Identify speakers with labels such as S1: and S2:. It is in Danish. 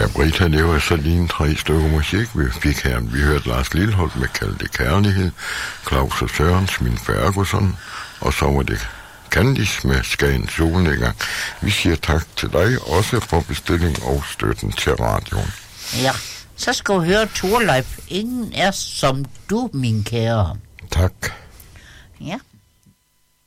S1: Brita, det var så lige 3 stykker musik, vi fik her. Vi hørte Lars Lilholt med Kald det Kærlighed, Claus og Sørens, Min Ferguson, og så var det Candice med Skagen Solnedgang. Vi siger tak til dig, også for bestilling og støtten til radioen.
S2: Ja, så skal du høre Torleif. Ingen er som du, min kære.
S1: Tak.
S2: Ja.